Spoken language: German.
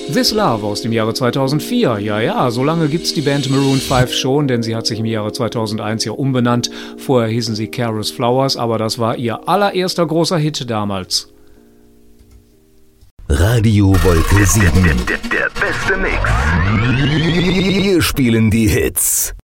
This Love aus dem Jahre 2004. Ja, so lange gibt's die Band Maroon 5 schon, denn sie hat sich im Jahre 2001 ja umbenannt. Vorher hießen sie Careless Flowers, aber das war ihr allererster großer Hit damals. Radio Wolke 7. Der beste Mix. Wir spielen die Hits.